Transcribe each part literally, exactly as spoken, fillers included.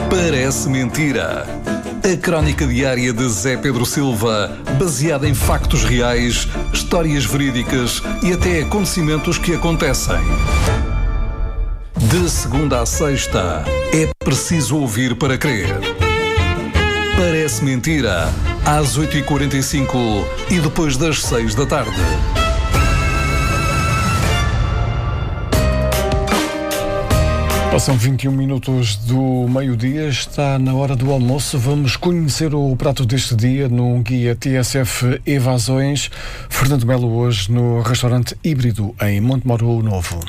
Parece mentira. A crónica diária de Zé Pedro Silva, baseada em factos reais, histórias verídicas e até acontecimentos que acontecem. De segunda a sexta, é preciso ouvir para crer. Parece mentira, às oito e quarenta e cinco e depois das seis da tarde. Passam vinte e um minutos do meio-dia, está na hora do almoço. Vamos conhecer o prato deste dia no guia T S F Evasões. Fernando Melo hoje no restaurante híbrido em Montemoro Novo.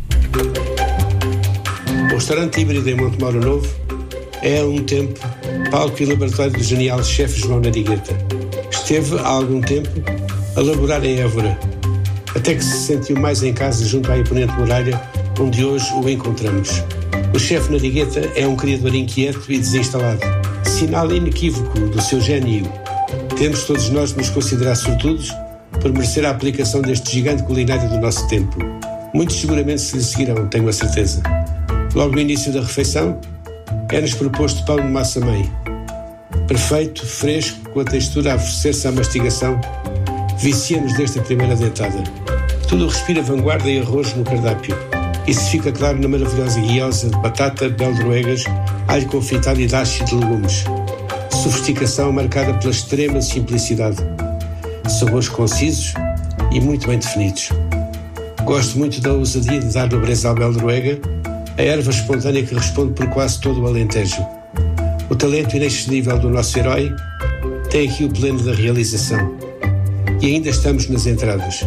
O restaurante híbrido em Montemoro Novo é há um tempo palco e laboratório do genial chefe João Narigueta. Esteve há algum tempo a laborar em Évora, até que se sentiu mais em casa junto à imponente muralha onde hoje o encontramos. O chefe Narigueta é um criador inquieto e desinstalado, sinal inequívoco do seu gênio. Temos todos nós de nos considerar sortudos por merecer a aplicação deste gigante culinário do nosso tempo. Muitos seguramente se lhe seguirão, tenho a certeza. Logo no início da refeição, é-nos proposto pão de massa-mãe. Perfeito, fresco, com a textura a oferecer-se à mastigação, viciamos desta primeira dentada. Tudo respira vanguarda e arroz no cardápio. Isso fica claro na maravilhosa guiosa de batata, beldroegas, alho confitado e dashi de legumes. Sofisticação marcada pela extrema simplicidade. Sabores concisos e muito bem definidos. Gosto muito da ousadia de dar nobreza à beldroega, a erva espontânea que responde por quase todo o Alentejo. O talento inexcedível do nosso herói tem aqui o pleno da realização. E ainda estamos nas entradas.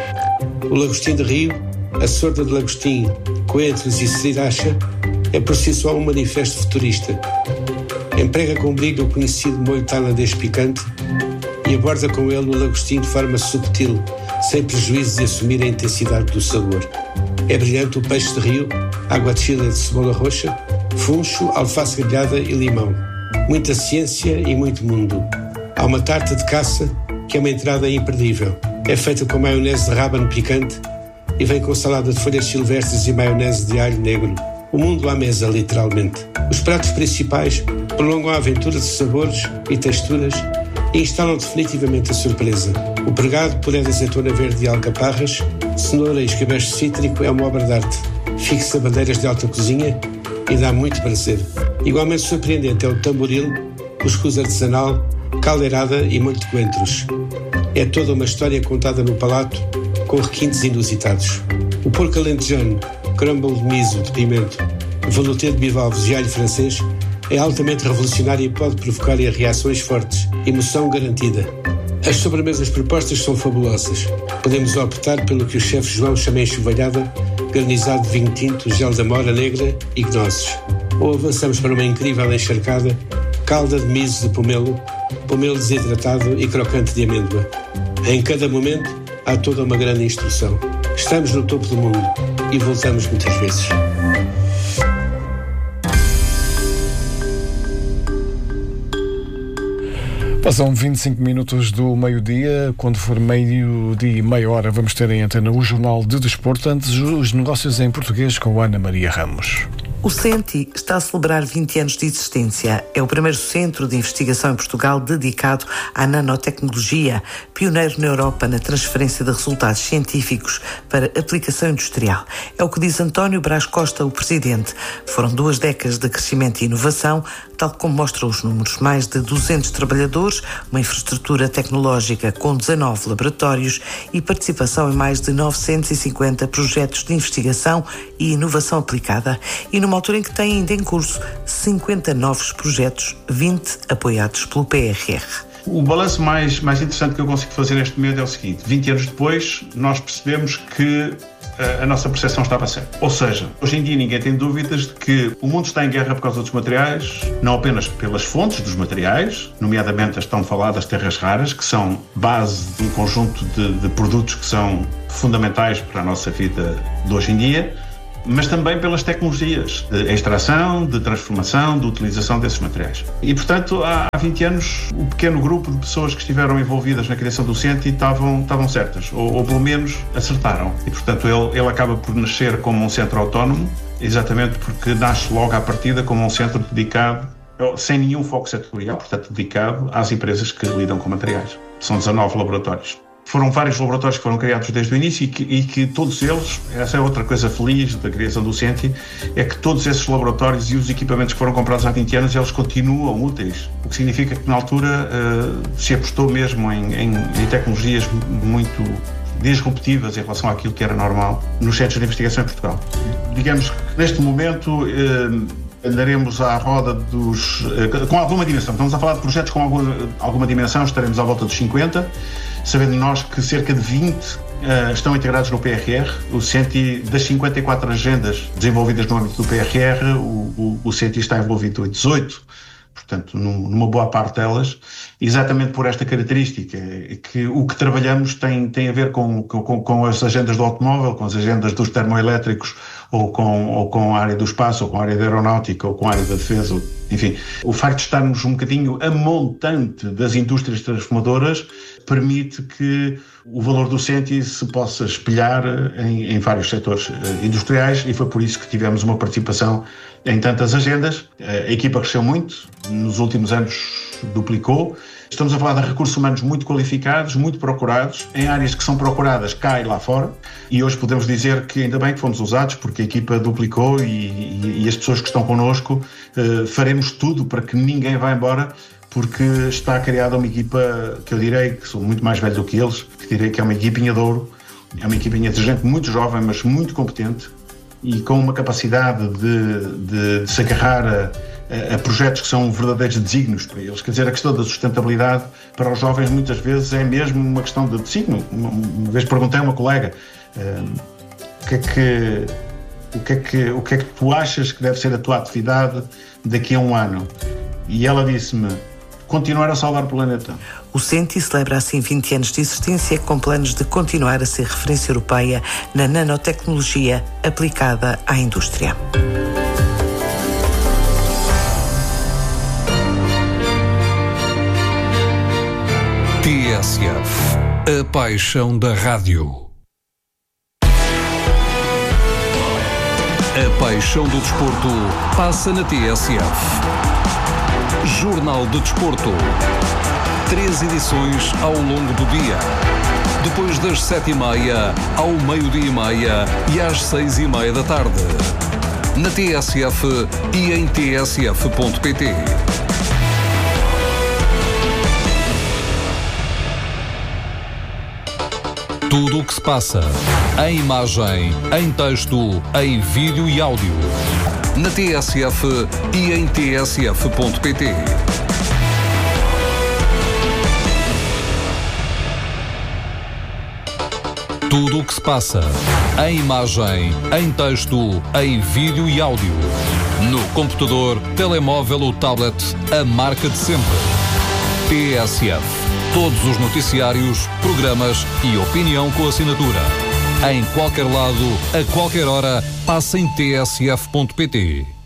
O lagostim de Rio, a sorda de lagostim, coentros e sriracha é por si só um manifesto futurista. Emprega com brilho o conhecido molho tailandês picante e aborda com ele o lagostim de forma subtil, sem prejuízo de assumir a intensidade do sabor. É brilhante o peixe de rio, água de chile de cebola roxa, funcho, alface grelhada e limão. Muita ciência e muito mundo. Há uma tarta de caça que é uma entrada imperdível. É feita com maionese de rábano picante e vem com salada de folhas silvestres e maionese de alho negro. O mundo à mesa, literalmente. Os pratos principais prolongam a aventura de sabores e texturas e instalam definitivamente a surpresa. O pregado, puré de azeitona verde e alcaparras, cenoura e escabeche cítrico é uma obra de arte. Fixa bandeiras de alta cozinha e dá muito prazer. Igualmente surpreendente é o tamboril, cuscuz artesanal, caldeirada e molho de coentros. É toda uma história contada no palato, com requintes inusitados. O porco alentejano, crumble de miso, de pimento, velouté de bivalves e alho francês é altamente revolucionário e pode provocar reações fortes. Emoção garantida. As sobremesas propostas são fabulosas. Podemos optar pelo que o chefe João chama enxovalhada, garnizado de vinho tinto, gel de amora negra e gnoses. Ou avançamos para uma incrível encharcada, calda de miso de pomelo, pomelo desidratado e crocante de amêndoa. Em cada momento, há toda uma grande instrução. Estamos no topo do mundo e voltamos muitas vezes. Passam vinte e cinco minutos do meio-dia. Quando for meio-dia e meia hora, vamos ter em antena o Jornal de Desporto. Antes, os negócios em português com Ana Maria Ramos. O CENTI está a celebrar vinte anos de existência. É o primeiro centro de investigação em Portugal dedicado à nanotecnologia, pioneiro na Europa na transferência de resultados científicos para aplicação industrial. É o que diz António Brás Costa, o presidente. Foram duas décadas de crescimento e inovação, tal como mostram os números. Mais de duzentos trabalhadores, uma infraestrutura tecnológica com dezanove laboratórios e participação em mais de novecentos e cinquenta projetos de investigação e inovação aplicada. E numa altura em que tem ainda em curso cinquenta novos projetos, vinte apoiados pelo P R R. O balanço mais, mais interessante que eu consigo fazer neste momento é o seguinte: vinte anos depois, nós percebemos que a, a nossa percepção estava certa. Ou seja, hoje em dia ninguém tem dúvidas de que o mundo está em guerra por causa dos materiais, não apenas pelas fontes dos materiais, nomeadamente as tão faladas terras raras, que são base de um conjunto de, de produtos que são fundamentais para a nossa vida de hoje em dia, mas também pelas tecnologias de extração, de transformação, de utilização desses materiais. E, portanto, há vinte anos, o pequeno grupo de pessoas que estiveram envolvidas na criação do CENTI estavam, estavam certas, ou, ou pelo menos acertaram. E, portanto, ele, ele acaba por nascer como um centro autónomo, exatamente porque nasce logo à partida como um centro dedicado, sem nenhum foco setorial, portanto dedicado às empresas que lidam com materiais. São dezanove laboratórios. Foram vários laboratórios que foram criados desde o início e que, e que todos eles, essa é outra coisa feliz da criação do Senti, é que todos esses laboratórios e os equipamentos que foram comprados há vinte anos, eles continuam úteis, o que significa que na altura uh, se apostou mesmo em, em, em tecnologias muito disruptivas em relação àquilo que era normal nos centros de investigação em Portugal. Digamos que neste momento uh, andaremos à roda dos... Uh, com alguma dimensão, estamos a falar de projetos com alguma, alguma dimensão, estaremos à volta dos cinquenta, sabendo nós que cerca de vinte uh, estão integrados no P R R. O Senti, das cinquenta e quatro agendas desenvolvidas no âmbito do P R R, o, o, o Senti está envolvido em dezoito, portanto, num, numa boa parte delas, exatamente por esta característica, que o que trabalhamos tem, tem a ver com, com, com as agendas do automóvel, com as agendas dos termoelétricos, ou com, ou com a área do espaço, ou com a área da aeronáutica, ou com a área da defesa, ou, enfim. O facto de estarmos um bocadinho a montante das indústrias transformadoras permite que o valor do Senti se possa espelhar em, em vários setores industriais, e foi por isso que tivemos uma participação em tantas agendas. A equipa cresceu muito, nos últimos anos duplicou. Estamos a falar de recursos humanos muito qualificados, muito procurados, em áreas que são procuradas cá e lá fora, e hoje podemos dizer que ainda bem que fomos usados, porque a equipa duplicou e, e, e as pessoas que estão connosco, uh, faremos tudo para que ninguém vá embora, porque está criada uma equipa que eu direi, que sou muito mais velho do que eles, que direi que é uma equipinha de ouro, é uma equipinha de gente muito jovem, mas muito competente, e com uma capacidade de, de, de se agarrar a, a projetos que são verdadeiros desígnios para eles. Quer dizer, a questão da sustentabilidade para os jovens muitas vezes é mesmo uma questão de desígnio. Uma, uma vez perguntei a uma colega uh, o que é que, o que é que, o que é que tu achas que deve ser a tua atividade daqui a um ano? E ela disse-me: continuar a salvar o planeta. O Senti celebra assim vinte anos de existência, com planos de continuar a ser referência europeia na nanotecnologia aplicada à indústria. T S F, a paixão da rádio. A paixão do desporto passa na T S F. Jornal de Desporto. Três edições ao longo do dia. Depois das sete e meia, ao meio-dia e meia e às seis e meia da tarde. Na T S F e em t s f ponto p t. Tudo o que se passa, em imagem, em texto, em vídeo e áudio. Na T S F e em t s f ponto p t. Tudo o que se passa, em imagem, em texto, em vídeo e áudio. No computador, telemóvel ou tablet, a marca de sempre. T S F. Todos os noticiários, programas e opinião com assinatura. Em qualquer lado, a qualquer hora, passa em t s f ponto p t.